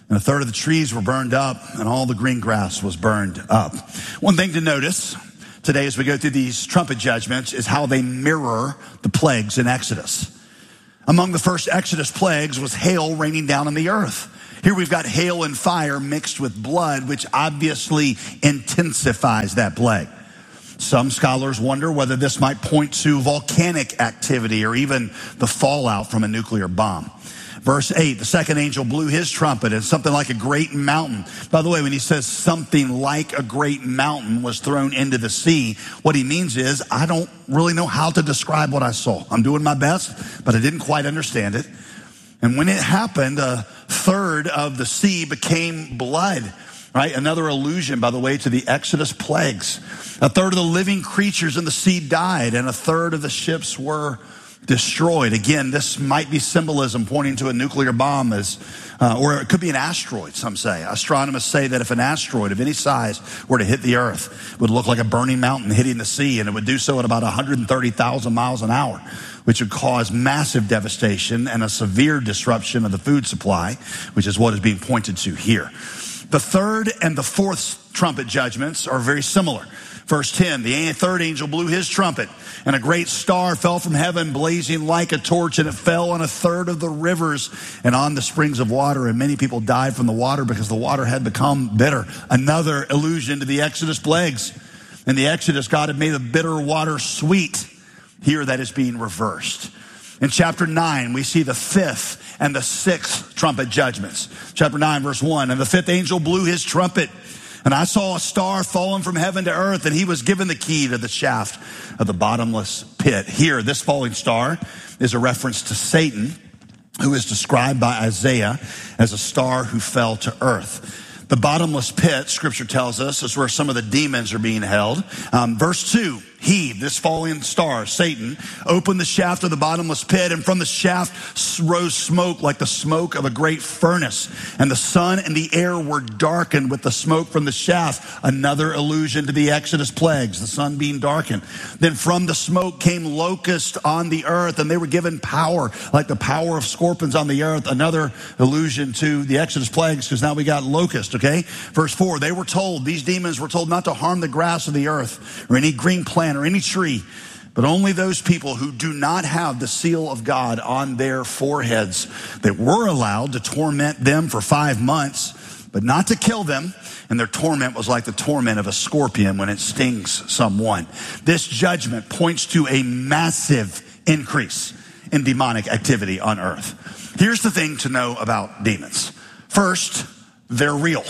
And a third of the trees were burned up, and all the green grass was burned up. One thing to notice today as we go through these trumpet judgments is how they mirror the plagues in Exodus. Among the first Exodus plagues was hail raining down on the earth. Here we've got hail and fire mixed with blood, which obviously intensifies that plague. Some scholars wonder whether this might point to volcanic activity or even the fallout from a nuclear bomb. Verse eight, the second angel blew his trumpet, and something like a great mountain. By the way, when he says something like a great mountain was thrown into the sea, what he means is, I don't really know how to describe what I saw. I'm doing my best, but I didn't quite understand it. And when it happened, a third of the sea became blood. Right? Another allusion, by the way, to the Exodus plagues. A third of the living creatures in the sea died, and a third of the ships were destroyed. Again, this might be symbolism pointing to a nuclear bomb, as, uh, or it could be an asteroid, some say. Astronomers say that if an asteroid of any size were to hit the earth, it would look like a burning mountain hitting the sea, and it would do so at about one hundred thirty thousand miles an hour, which would cause massive devastation and a severe disruption of the food supply, which is what is being pointed to here. The third and the fourth trumpet judgments are very similar. Verse ten, the third angel blew his trumpet, and a great star fell from heaven, blazing like a torch, and it fell on a third of the rivers and on the springs of water, and many people died from the water because the water had become bitter. Another allusion to the Exodus plagues. In the Exodus, God had made the bitter water sweet. Here that is being reversed. In chapter nine, we see the fifth and the sixth trumpet judgments. Chapter nine, verse one, and the fifth angel blew his trumpet, and I saw a star fallen from heaven to earth, and he was given the key to the shaft of the bottomless pit. Here, this falling star is a reference to Satan, who is described by Isaiah as a star who fell to earth. The bottomless pit, Scripture tells us, is where some of the demons are being held. Um, verse two, he, this falling star, Satan, opened the shaft of the bottomless pit, and from the shaft rose smoke like the smoke of a great furnace. And the sun and the air were darkened with the smoke from the shaft. Another allusion to the Exodus plagues, the sun being darkened. Then from the smoke came locusts on the earth, and they were given power like the power of scorpions on the earth. Another allusion to the Exodus plagues, because now we got locusts, okay? Verse four, they were told, these demons were told not to harm the grass of the earth or any green plant or any tree, but only those people who do not have the seal of God on their foreheads. They were allowed to torment them for five months, but not to kill them. And their torment was like the torment of a scorpion when it stings someone. This judgment points to a massive increase in demonic activity on earth. Here's the thing to know about demons. First, they're real.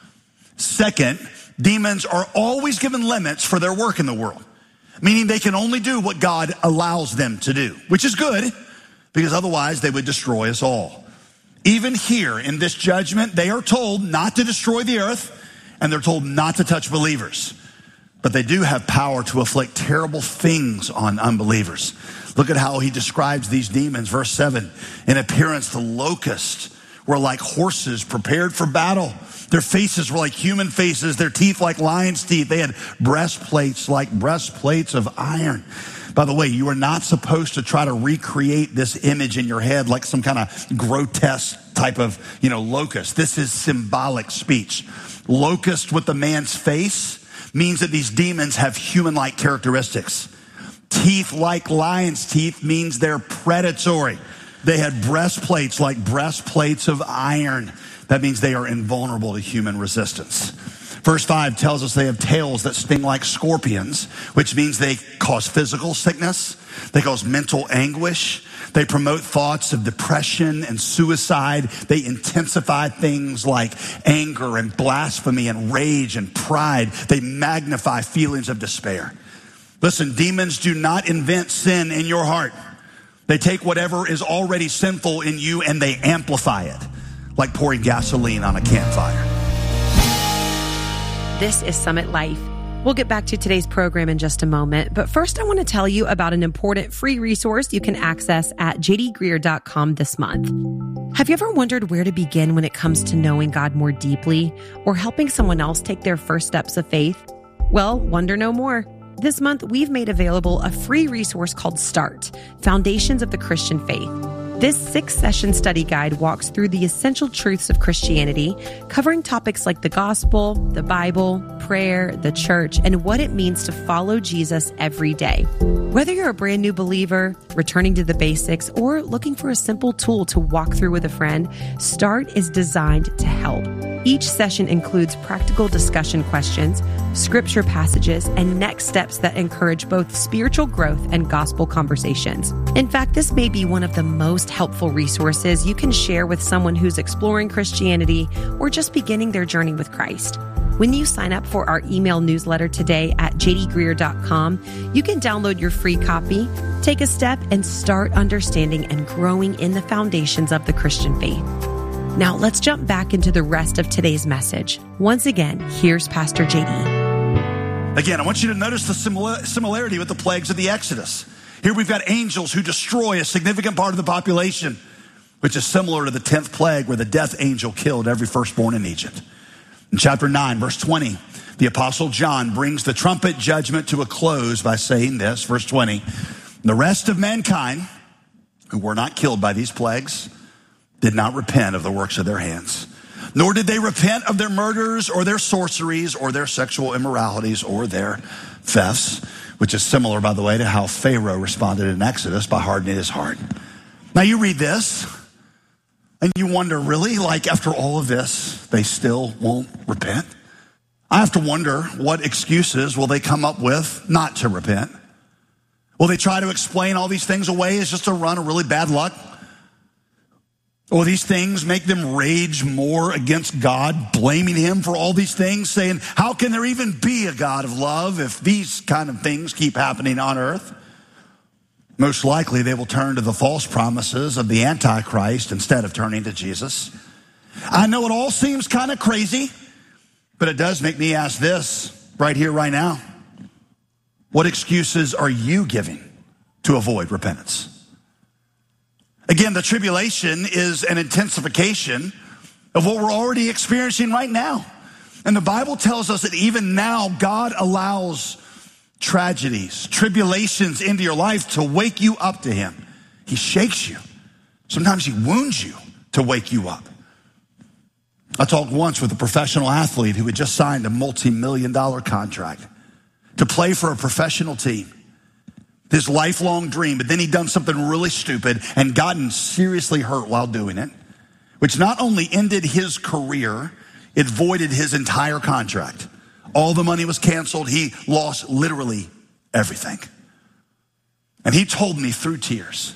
Second, demons are always given limits for their work in the world, meaning they can only do what God allows them to do, which is good, because otherwise they would destroy us all. Even here in this judgment, they are told not to destroy the earth, and they're told not to touch believers. But they do have power to inflict terrible things on unbelievers. Look at how he describes these demons. Verse seven, in appearance, the locusts were like horses prepared for battle. Their faces were like human faces, their teeth like lion's teeth. They had breastplates like breastplates of iron. By the way, you are not supposed to try to recreate this image in your head like some kind of grotesque type of, you know, locust. This is symbolic speech. Locust with the man's face means that these demons have human-like characteristics. Teeth like lion's teeth means they're predatory. They had breastplates like breastplates of iron. That means they are invulnerable to human resistance. Verse five tells us they have tails that sting like scorpions, which means they cause physical sickness. They cause mental anguish. They promote thoughts of depression and suicide. They intensify things like anger and blasphemy and rage and pride. They magnify feelings of despair. Listen, demons do not invent sin in your heart. They take whatever is already sinful in you and they amplify it, like pouring gasoline on a campfire. This is Summit Life. We'll get back to today's program in just a moment, but first I want to tell you about an important free resource you can access at j d greer dot com this month. Have you ever wondered where to begin when it comes to knowing God more deeply or helping someone else take their first steps of faith? Well, wonder no more. This month, we've made available a free resource called START, Foundations of the Christian Faith. This six-session study guide walks through the essential truths of Christianity, covering topics like the gospel, the Bible, prayer, the church, and what it means to follow Jesus every day. Whether you're a brand new believer, returning to the basics, or looking for a simple tool to walk through with a friend, START is designed to help. Each session includes practical discussion questions, scripture passages, and next steps that encourage both spiritual growth and gospel conversations. In fact, this may be one of the most helpful resources you can share with someone who's exploring Christianity or just beginning their journey with Christ. When you sign up for our email newsletter today at j d greer dot com, you can download your free copy, take a step, and start understanding and growing in the foundations of the Christian faith. Now let's jump back into the rest of today's message. Once again, here's Pastor J D. Again, I want you to notice the simila- similarity with the plagues of the Exodus. Here we've got angels who destroy a significant part of the population, which is similar to the tenth plague where the death angel killed every firstborn in Egypt. In chapter nine, verse twenty, the Apostle John brings the trumpet judgment to a close by saying this, verse twenty, the rest of mankind who were not killed by these plagues did not repent of the works of their hands, nor did they repent of their murders or their sorceries or their sexual immoralities or their thefts, which is similar, by the way, to how Pharaoh responded in Exodus by hardening his heart. Now you read this and you wonder, really, like after all of this, they still won't repent? I have to wonder, what excuses will they come up with not to repent? Will they try to explain all these things away as just a run of really bad luck? Or these things make them rage more against God, blaming him for all these things, saying, how can there even be a God of love if these kind of things keep happening on earth? Most likely they will turn to the false promises of the Antichrist instead of turning to Jesus. I know it all seems kind of crazy, but it does make me ask this right here, right now. What excuses are you giving to avoid repentance? Again, the tribulation is an intensification of what we're already experiencing right now. And the Bible tells us that even now, God allows tragedies, tribulations into your life to wake you up to him. He shakes you. Sometimes he wounds you to wake you up. I talked once with a professional athlete who had just signed a multi-million dollar contract to play for a professional team. His lifelong dream, but then he'd done something really stupid and gotten seriously hurt while doing it, which not only ended his career, it voided his entire contract. All the money was canceled. He lost literally everything. And he told me through tears,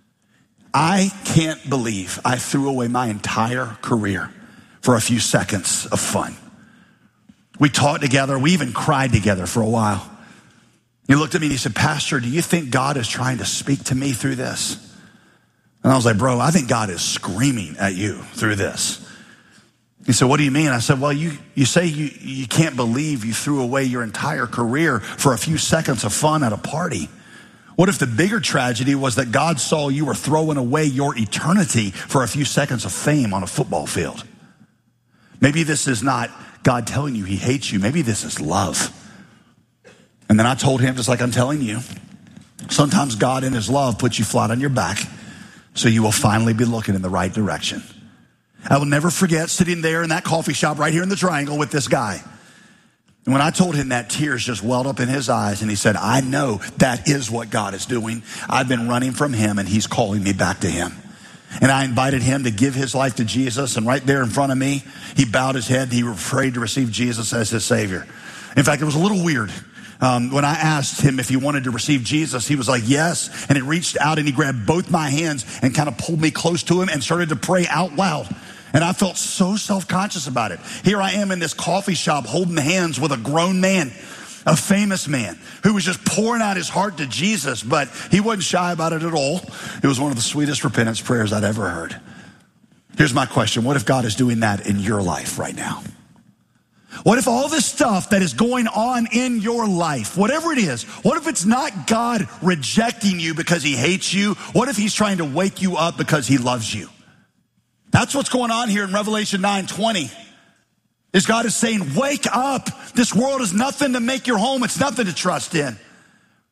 I can't believe I threw away my entire career for a few seconds of fun. We talked together. We even cried together for a while. He looked at me and he said, Pastor, do you think God is trying to speak to me through this? And I was like, bro, I think God is screaming at you through this. He said, what do you mean? I said, well, you, you say you, you can't believe you threw away your entire career for a few seconds of fun at a party. What if the bigger tragedy was that God saw you were throwing away your eternity for a few seconds of fame on a football field? Maybe this is not God telling you he hates you. Maybe this is love. And then I told him, just like I'm telling you, sometimes God in his love puts you flat on your back so you will finally be looking in the right direction. I will never forget sitting there in that coffee shop right here in the Triangle with this guy. And when I told him that, tears just welled up in his eyes. And he said, I know that is what God is doing. I've been running from him and he's calling me back to him. And I invited him to give his life to Jesus. And right there in front of me, he bowed his head and he was afraid to receive Jesus as his Savior. In fact, it was a little weird. Um, when I asked him if he wanted to receive Jesus, he was like, yes. And he reached out and he grabbed both my hands and kind of pulled me close to him and started to pray out loud. And I felt so self-conscious about it. Here I am in this coffee shop holding hands with a grown man, a famous man who was just pouring out his heart to Jesus, but he wasn't shy about it at all. It was one of the sweetest repentance prayers I'd ever heard. Here's my question. What if God is doing that in your life right now? What if all this stuff that is going on in your life, whatever it is, what if it's not God rejecting you because he hates you? What if he's trying to wake you up because he loves you? That's what's going on here in Revelation nine twenty. Is God is saying, wake up. This world is nothing to make your home. It's nothing to trust in.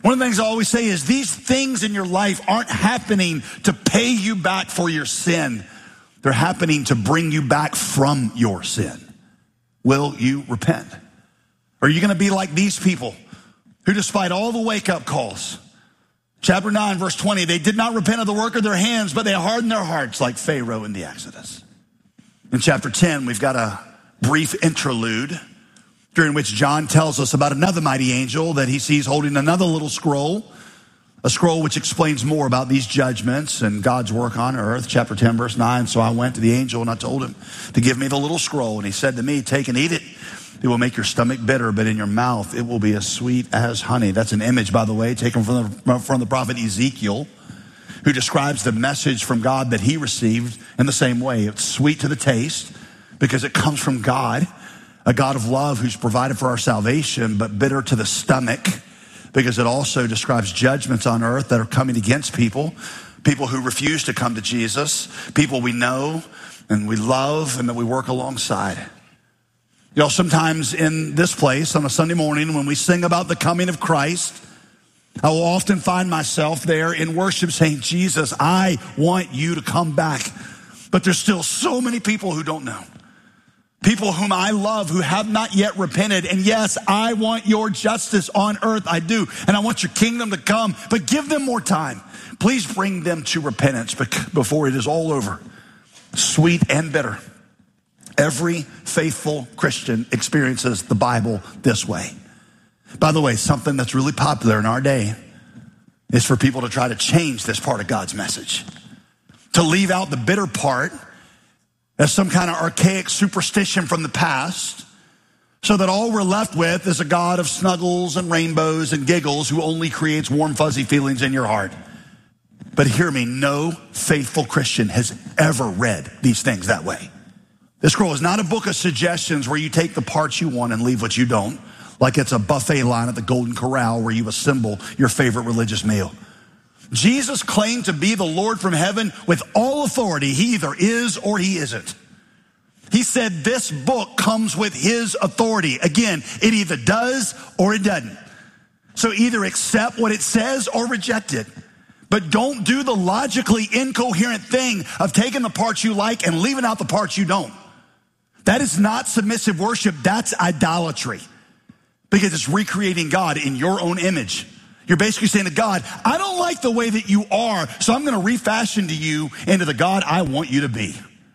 One of the things I always say is these things in your life aren't happening to pay you back for your sin. They're happening to bring you back from your sin. Will you repent? Are you going to be like these people who, despite all the wake-up calls, chapter nine, verse twenty, they did not repent of the work of their hands, but they hardened their hearts like Pharaoh in the Exodus. In chapter ten, we've got a brief interlude during which John tells us about another mighty angel that he sees holding another little scroll, a scroll which explains more about these judgments and God's work on earth. Chapter ten, verse nine, so I went to the angel and I told him to give me the little scroll. And he said to me, take and eat it. It will make your stomach bitter, but in your mouth it will be as sweet as honey. That's an image, by the way, taken from the, from the prophet Ezekiel, who describes the message from God that he received in the same way. It's sweet to the taste because it comes from God, a God of love who's provided for our salvation, but bitter to the stomach because it also describes judgments on earth that are coming against people, people who refuse to come to Jesus, people we know and we love and that we work alongside. You know, sometimes in this place on a Sunday morning when we sing about the coming of Christ, I will often find myself there in worship saying, Jesus, I want you to come back. But there's still so many people who don't know. People whom I love who have not yet repented. And yes, I want your justice on earth. I do. And I want your kingdom to come. But give them more time. Please bring them to repentance before it is all over. Sweet and bitter. Every faithful Christian experiences the Bible this way. By the way, something that's really popular in our day is for people to try to change this part of God's message. To leave out the bitter part as some kind of archaic superstition from the past, so that all we're left with is a God of snuggles and rainbows and giggles who only creates warm, fuzzy feelings in your heart. But hear me, no faithful Christian has ever read these things that way. This scroll is not a book of suggestions where you take the parts you want and leave what you don't, like it's a buffet line at the Golden Corral where you assemble your favorite religious meal. Jesus claimed to be the Lord from heaven with all authority. He either is or he isn't. He said this book comes with his authority. Again, it either does or it doesn't. So either accept what it says or reject it. But don't do the logically incoherent thing of taking the parts you like and leaving out the parts you don't. That is not submissive worship. That's idolatry. Because it's recreating God in your own image. You're basically saying to God, I don't like the way that you are, so I'm going to refashion to you into the God I want you to be.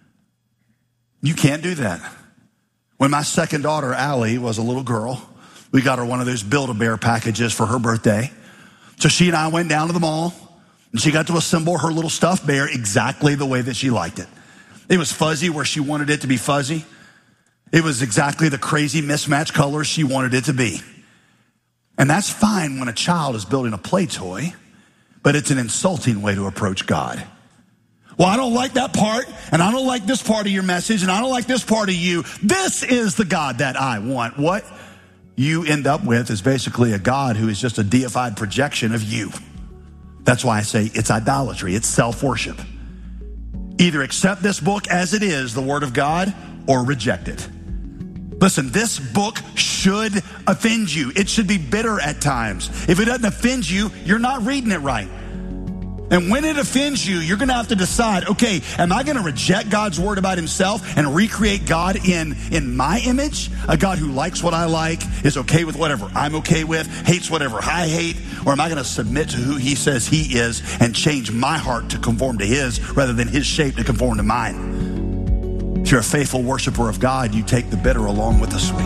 You can't do that. When my second daughter, Allie, was a little girl, we got her one of those Build-A-Bear packages for her birthday. So she and I went down to the mall, and she got to assemble her little stuffed bear exactly the way that she liked it. It was fuzzy where she wanted it to be fuzzy. It was exactly the crazy mismatched colors she wanted it to be. And that's fine when a child is building a play toy, but it's an insulting way to approach God. Well, I don't like that part, and I don't like this part of your message, and I don't like this part of you. This is the God that I want. What you end up with is basically a God who is just a deified projection of you. That's why I say it's idolatry. It's self-worship. Either accept this book as it is, the Word of God, or reject it. Listen, this book should offend you. It should be bitter at times. If it doesn't offend you, you're not reading it right. And when it offends you, you're going to have to decide, okay, am I going to reject God's word about himself and recreate God in, in my image? A God who likes what I like, is okay with whatever I'm okay with, hates whatever I hate? Or am I going to submit to who he says he is and change my heart to conform to his rather than his shape to conform to mine? If you're a faithful worshiper of God, you take the bitter along with the sweet.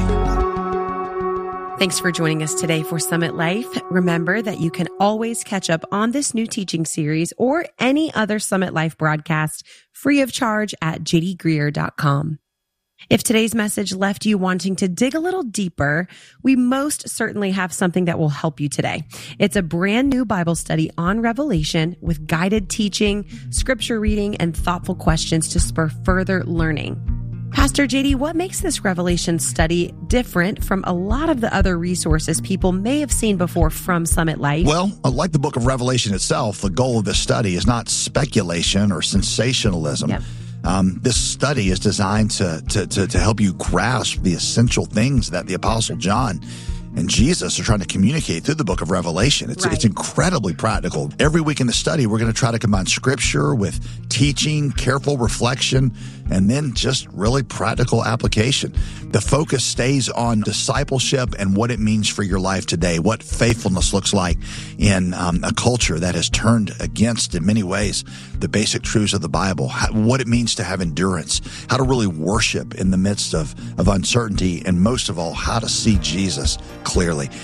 Thanks for joining us today for Summit Life. Remember that you can always catch up on this new teaching series or any other Summit Life broadcast free of charge at j d greer dot com. If today's message left you wanting to dig a little deeper, we most certainly have something that will help you today. It's a brand new Bible study on Revelation with guided teaching, scripture reading, and thoughtful questions to spur further learning. Pastor J D, what makes this Revelation study different from a lot of the other resources people may have seen before from Summit Life? Well, like the book of Revelation itself, the goal of this study is not speculation or sensationalism. Yep. Um, this study is designed to, to, to, to help you grasp the essential things that the Apostle John and Jesus are trying to communicate through the book of Revelation. It's, Right. it's incredibly practical. Every week in the study, we're going to try to combine scripture with teaching, careful reflection, and then just really practical application. The focus stays on discipleship and what it means for your life today, what faithfulness looks like in um, a culture that has turned against, in many ways, the basic truths of the Bible, how, what it means to have endurance, how to really worship in the midst of, of uncertainty, and most of all, how to see Jesus clearly.